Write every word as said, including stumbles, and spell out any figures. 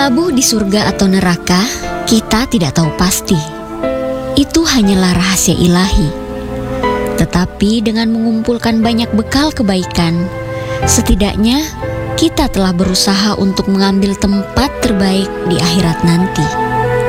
Berkelabuh di surga atau neraka, kita tidak tahu pasti. Itu hanyalah rahasia ilahi. Tetapi dengan mengumpulkan banyak bekal kebaikan, setidaknya kita telah berusaha untuk mengambil tempat terbaik di akhirat nanti.